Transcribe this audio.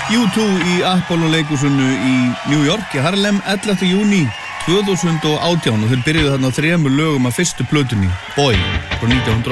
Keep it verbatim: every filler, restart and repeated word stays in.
U two í Apollo-leikhúsinu í New York í Harlem ellefta júní tvö þúsund og átján og þeir byrjuðu þarna á þremur lögum af fyrstu plötunni, Boy, frá nítján hundruð